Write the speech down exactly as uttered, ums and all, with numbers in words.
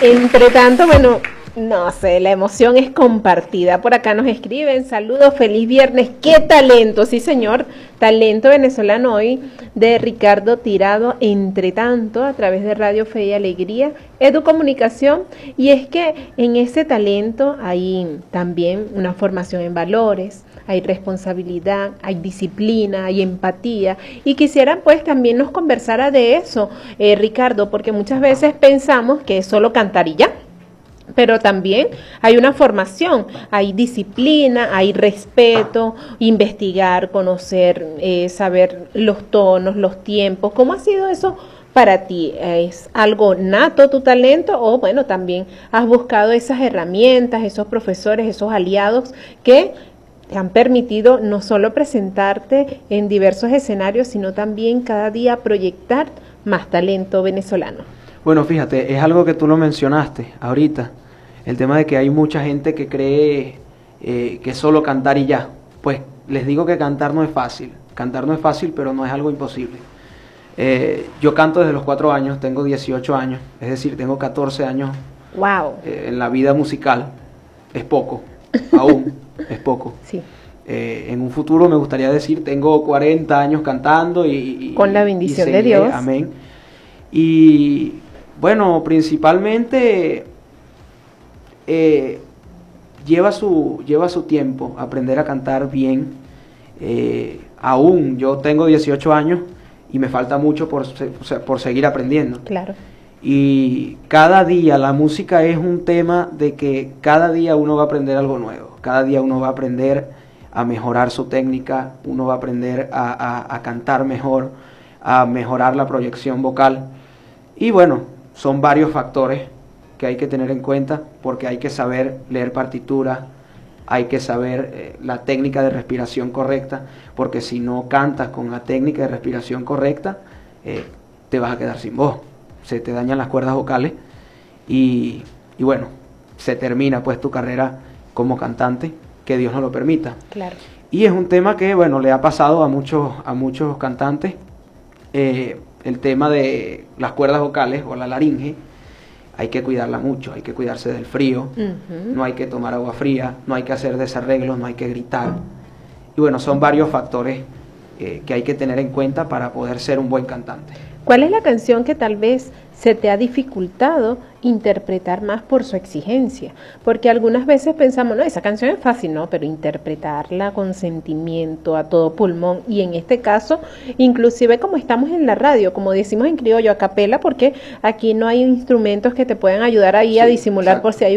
Entre tanto, bueno, no sé, la emoción es compartida. Por acá nos escriben, saludos, feliz viernes, qué talento, sí señor, talento venezolano hoy de Ricardo Tirado, entre tanto, a través de Radio Fe y Alegría, Educomunicación, y es que en ese talento hay también una formación en valores, hay responsabilidad, hay disciplina, hay empatía, y quisiera pues también nos conversara de eso, eh, Ricardo, porque muchas veces pensamos que es solo cantar y ya, pero también hay una formación, hay disciplina, hay respeto, investigar, conocer, eh, saber los tonos, los tiempos. ¿Cómo ha sido eso para ti? ¿Es algo nato tu talento o bueno, también has buscado esas herramientas, esos profesores, esos aliados que te han permitido no solo presentarte en diversos escenarios, sino también cada día proyectar más talento venezolano? Bueno, fíjate, es algo que tú lo mencionaste ahorita, el tema de que hay mucha gente que cree eh, que es solo cantar y ya. Pues les digo que cantar no es fácil, cantar no es fácil, pero no es algo imposible. Eh, yo canto desde los cuatro años, tengo dieciocho años, es decir, tengo catorce años wow. eh, en la vida musical, es poco, aún es poco. Sí. Eh, en un futuro me gustaría decir, tengo cuarenta años cantando y... y con la bendición y seguiré, de Dios. Amén. Y bueno, principalmente eh, lleva, su, lleva su tiempo aprender a cantar bien. Eh, aún yo tengo dieciocho años y me falta mucho por, por seguir aprendiendo. Claro. Y cada día la música es un tema de que cada día uno va a aprender algo nuevo. Cada día uno va a aprender a mejorar su técnica, uno va a aprender a, a, a cantar mejor, a mejorar la proyección vocal. Y bueno, son varios factores que hay que tener en cuenta porque hay que saber leer partitura, hay que saber eh, la técnica de respiración correcta, porque si no cantas con la técnica de respiración correcta, eh, te vas a quedar sin voz, se te dañan las cuerdas vocales y, y bueno, se termina pues tu carrera como cantante, que Dios no lo permita. Claro. Y es un tema que bueno, le ha pasado a muchos, a muchos cantantes, eh, el tema de las cuerdas vocales o la laringe, hay que cuidarla mucho, hay que cuidarse del frío, uh-huh. No hay que tomar agua fría, no hay que hacer desarreglos, no hay que gritar. Y bueno, son varios factores eh, que hay que tener en cuenta para poder ser un buen cantante. ¿Cuál es la canción que tal vez se te ha dificultado interpretar más por su exigencia? Porque algunas veces pensamos, no, esa canción es fácil, no, pero interpretarla con sentimiento, a todo pulmón, y en este caso, inclusive como estamos en la radio, como decimos en criollo, a capela, porque aquí no hay instrumentos que te puedan ayudar ahí sí, a disimular exacto. Por si hay